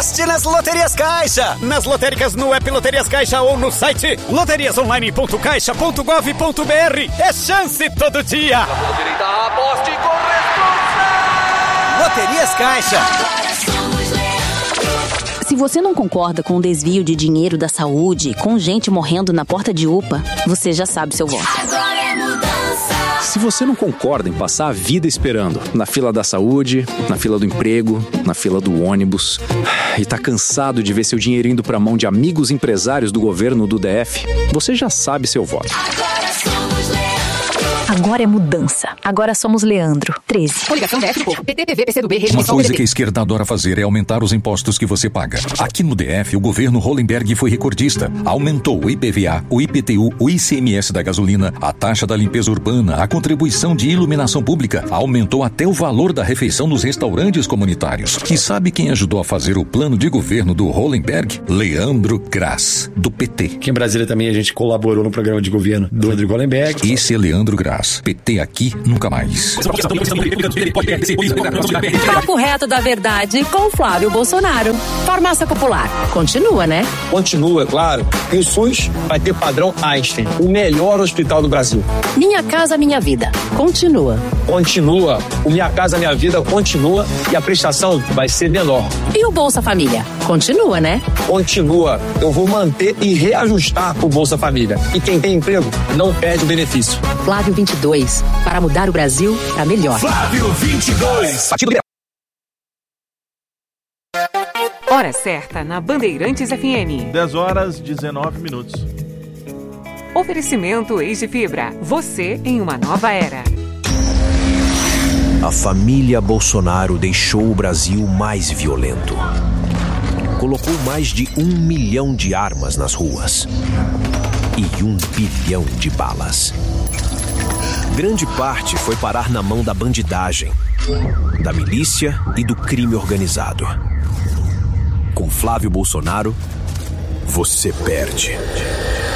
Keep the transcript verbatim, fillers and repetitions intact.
Aposte nas Loterias Caixa. Nas lotéricas no app Loterias Caixa ou no site loterias online ponto caixa ponto gov ponto br. É chance todo dia. Aposte com responsa. Loterias Caixa. Se você não concorda com o desvio de dinheiro da saúde, com gente morrendo na porta de U P A, você já sabe seu voto. Agora é mudança. Se você não concorda em passar a vida esperando na fila da saúde, na fila do emprego, na fila do ônibus, e tá cansado de ver seu dinheiro indo pra mão de amigos empresários do governo do D F, você já sabe seu voto. Agora somos Leandro. Agora é mudança. Agora somos Leandro. treze. Coligação D F do Povo. P T, P V, P C do B, Rede Uma Nacional, coisa P D T. que a esquerda adora fazer é aumentar os impostos que você paga. Aqui no D F, o governo Hollenberg foi recordista. Aumentou o I P V A, o I P T U, o I C M S da gasolina, a taxa da limpeza urbana, a contribuição de iluminação pública. Aumentou até o valor da refeição nos restaurantes comunitários. E sabe quem ajudou a fazer o plano de governo do Hollenberg? Leandro Graz, do P T. Aqui em Brasília também a gente colaborou no programa de governo do Rodrigo Hollenberg. Esse é Leandro Graz. P T aqui, nunca mais. Papo reto da verdade com Flávio Bolsonaro. Farmácia Popular. Continua, né? Continua, claro. E o SUS vai ter padrão Einstein, o melhor hospital do Brasil. Minha Casa Minha Vida. Continua. Continua. O Minha Casa Minha Vida continua e a prestação vai ser menor. E o Bolsa Família? Continua, né? Continua. Eu vou manter e reajustar o Bolsa Família. E quem tem emprego não perde o benefício. Flávio vinte e dois. Para mudar o Brasil para melhor. Flávio vinte e dois. Hora certa na Bandeirantes F M. dez horas, dezenove minutos. Oferecimento Eis de Fibra. Você em uma nova era. A família Bolsonaro deixou o Brasil mais violento. Colocou mais de um milhão de armas nas ruas. E um bilhão de balas. Grande parte foi parar na mão da bandidagem, da milícia e do crime organizado. Com Flávio Bolsonaro, você perde.